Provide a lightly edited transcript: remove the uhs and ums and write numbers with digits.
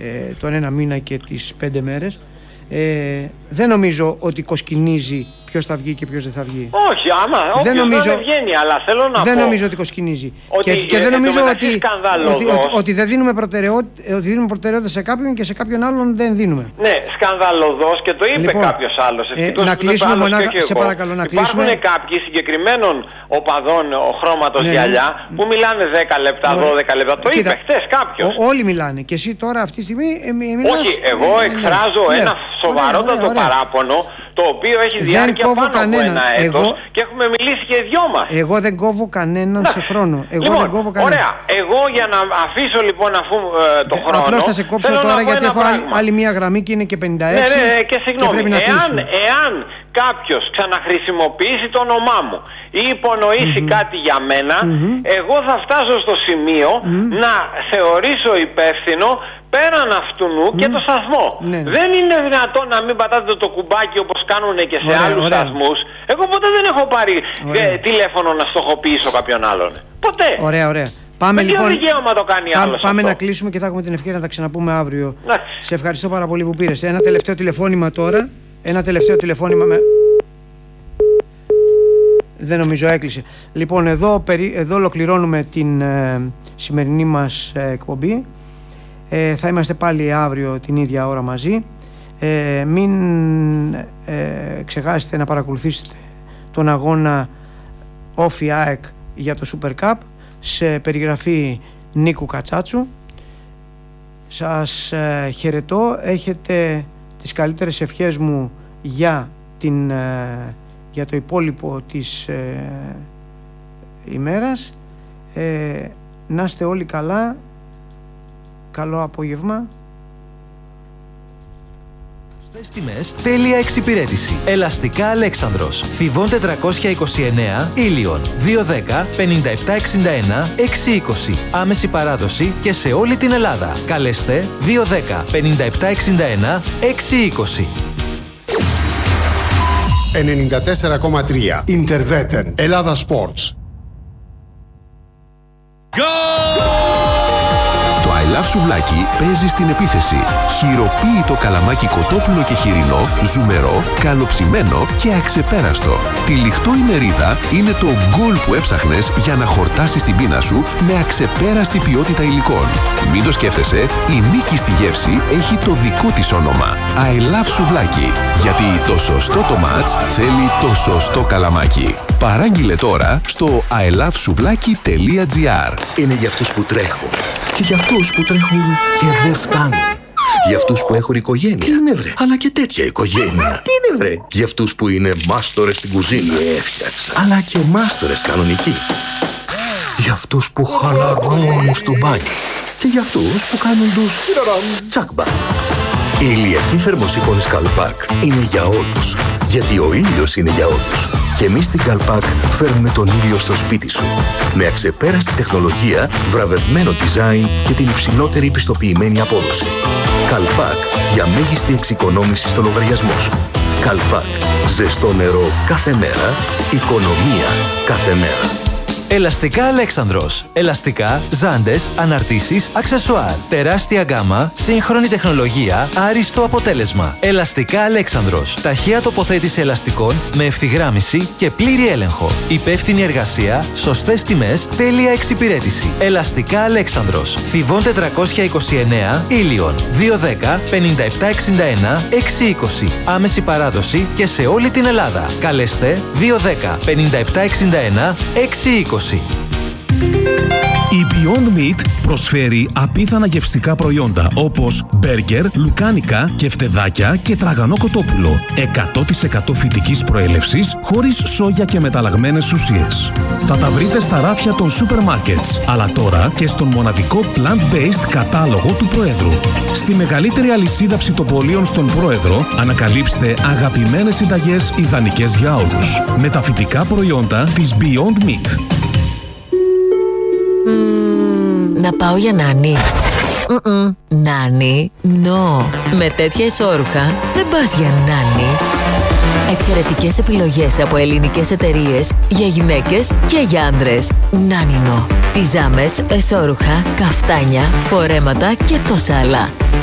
τον 1 μήνα και τις 5 μέρες. Δεν νομίζω ότι κοσκινίζει ποιος θα βγει και ποιος δεν θα βγει. Όχι, άμα όποιος δεν βγαίνει, αλλά θέλω να δεν πω... νομίζω ότι κοσκινίζει. Ότι και δεν νομίζω ότι δεν δίνουμε προτεραιότητα σε κάποιον και σε κάποιον άλλον δεν δίνουμε. Ναι, σκανδαλωδώς, και το είπε λοιπόν, κάποιος άλλος. Να κλείσουμε μονάχα, σε παρακαλώ να κλείσουμε. Υπάρχουν κάποιοι συγκεκριμένων οπαδών χρώματος γυαλιά που μιλάνε 10 λεπτά, 12 λεπτά. Το είπε χθες κάποιος. Όλοι μιλάνε και εσύ τώρα αυτή τη στιγμή όχι, εγώ εκφράζω ένα σοβαρότατο παράπονο, το οποίο έχει διάρκεια πάνω από ένα έτος και έχουμε μιλήσει και οι δυο μας. Εγώ δεν κόβω κανέναν σε χρόνο. Λοιπόν, δεν κόβω κανέναν. Ωραία. Εγώ για να αφήσω λοιπόν αφού το χρόνο... Απλώς θα σε κόψω τώρα γιατί έχω άλλη μια γραμμή και είναι και 56. Ναι, και συγγνώμη. Εάν κάποιος ξαναχρησιμοποιήσει το όνομά μου ή υπονοήσει κάτι για μένα, εγώ θα φτάσω στο σημείο να θεωρήσω υπεύθυνο πέραν αυτού και το σταθμό. Δεν είναι δυνατόν να μην πατάτε το κουμπάκι όπως κάνουν και σε άλλους σταθμούς. Εγώ ποτέ δεν έχω πάρει τηλέφωνο να στοχοποιήσω κάποιον άλλον. Ποτέ. Ωραία. Πάμε λοιπόν, δικαίωμα το κάνει άλλος πάμε αυτό. Να κλείσουμε και θα έχουμε την ευκαιρία να τα ξαναπούμε αύριο. Σε ευχαριστώ πάρα πολύ που πήρες. Ένα τελευταίο τηλεφώνημα τώρα. Δεν νομίζω έκλεισε. Λοιπόν, εδώ ολοκληρώνουμε την σημερινή μας εκπομπή. Θα είμαστε πάλι αύριο την ίδια ώρα μαζί. Μην ξεχάσετε να παρακολουθήσετε τον αγώνα Όφι ΑΕΚ για το Super Cup σε περιγραφή Νίκου Κατσάτσου. Σας χαιρετώ. Έχετε τις καλύτερες ευχές μου για το υπόλοιπο της ημέρας. Να είστε όλοι καλά. Καλό απόγευμα. Σωστές τιμές, τέλεια εξυπηρέτηση. Ελαστικά Αλέξανδρος. Θηβών 429, Ήλιον. 210 5761 620. Άμεση παράδοση και σε όλη την Ελλάδα. Καλέστε 210 5761 620. 94,3 Interveten Ελλάδα Sports. Το I Love Σουβλάκι παίζει στην επίθεση. Χειροποίητο καλαμάκι κοτόπουλο και χοιρινό, ζουμερό, καλοψημένο και αξεπέραστο. Τυλιχτό η μερίδα είναι το γκολ που έψαχνες για να χορτάσεις την πείνα σου με αξεπέραστη ποιότητα υλικών. Μην το σκέφτεσαι, η νίκη στη γεύση έχει το δικό της όνομα. I Love Σουβλάκι. Γιατί το σωστό το μάτς θέλει το σωστό καλαμάκι. Παράγγειλε τώρα στο ilovesuvlaki.gr. Είναι για αυτούς που τρέχουν και για αυτούς που τρέχουν και δεν φτάνουν. Για αυτούς που έχουν οικογένεια. Τι είναι βρε? Αλλά και τέτοια οικογένεια. Τι είναι βρε? Για αυτούς που είναι μάστορες στην κουζίνα. Έφτιαξα. Αλλά και μάστορες κανονικοί. Για αυτούς που χαλαρώνουν στο μπάνιο. Και για αυτούς που κάνουν τους τσάκμπα. Η ηλιακή θερμοσύφωνη Καλπάκ είναι για όλους. Γιατί ο ήλιος είναι για όλους. Και εμείς στην Καλπάκ φέρνουμε τον ήλιο στο σπίτι σου. Με αξεπέραστη τεχνολογία, βραβευμένο design και την υψηλότερη πιστοποιημένη απόδοση. Καλπάκ για μέγιστη εξοικονόμηση στο λογαριασμό σου. Καλπάκ. Ζεστό νερό κάθε μέρα. Οικονομία κάθε μέρα. Ελαστικά Αλέξανδρος. Ελαστικά, ζάντες, αναρτήσεις, αξεσουάρ. Τεράστια γκάμα, σύγχρονη τεχνολογία, άριστο αποτέλεσμα. Ελαστικά Αλέξανδρος. Ταχεία τοποθέτηση ελαστικών με ευθυγράμμιση και πλήρη έλεγχο. Υπεύθυνη εργασία, σωστές τιμές, τέλεια εξυπηρέτηση. Ελαστικά Αλέξανδρος. Θηβών 429, Ήλιον. 210 5761 620. Άμεση παράδοση και σε όλη την Ελλάδα. Καλέστε 210 5761 620. Η Beyond Meat προσφέρει απίθανα γευστικά προϊόντα όπως μπέργκερ, λουκάνικα, κεφτεδάκια και τραγανό κοτόπουλο. 100% φυτικής προέλευσης, χωρίς σόγια και μεταλλαγμένες ουσίες. Θα τα βρείτε στα ράφια των σούπερ μάρκετς, αλλά τώρα και στον μοναδικό plant-based κατάλογο του Προέδρου. Στη μεγαλύτερη αλυσίδα ψητοπολίων στον Πρόεδρο ανακαλύψτε αγαπημένες συνταγές ιδανικές για όλους. Με τα φυτικά προϊόντα της Beyond Meat. Να πάω για νάνι. Νάνι, no. Με τέτοια ισόρουχα δεν πας για νάνι. Εξαιρετικές επιλογές από ελληνικές εταιρείες για γυναίκες και για άντρες. Νάνινο. Πιζάμες, εσόρουχα, καφτάνια, φορέματα και τόσα άλλα.